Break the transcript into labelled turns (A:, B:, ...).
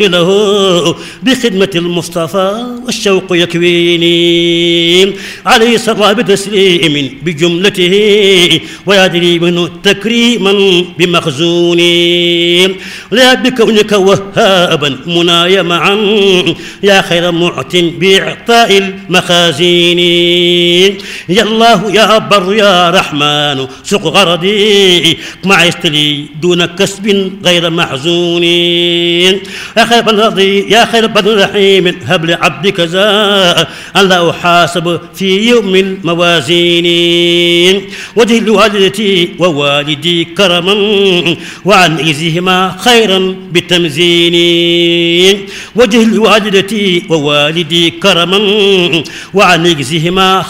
A: له بخدمة المصطفى والشوق يكويني عليه صلى بتسليم بجملته ويدري منه تكريما بمخزوني لا بكونك وهابا منايا معا يا خير معت بإعطاء المخازين يا الله يا بر يا رحمن سق غردي مع يستلي دون كسب غير محزون يا خير رضي يا خير بن رحيم هب لعبدك زاء أن لا أحاسب في يوم الموازين وجه لوالدتي ووالدي كرما وعن إجزهما خيرا بتمزين وجه لوالدتي ووالدي كرما وعن إجزهما